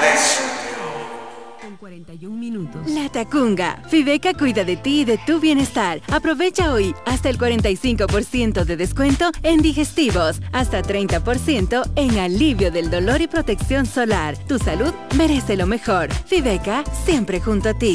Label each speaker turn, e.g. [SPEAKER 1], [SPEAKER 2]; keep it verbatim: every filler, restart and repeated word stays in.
[SPEAKER 1] Con cuarenta y un minutos. La Tacunga. Fibeca cuida de ti y de tu bienestar. Aprovecha hoy hasta el cuarenta y cinco por ciento de descuento en digestivos, hasta treinta por ciento en alivio del dolor y protección solar. Tu salud merece lo mejor. Fibeca, siempre junto a ti.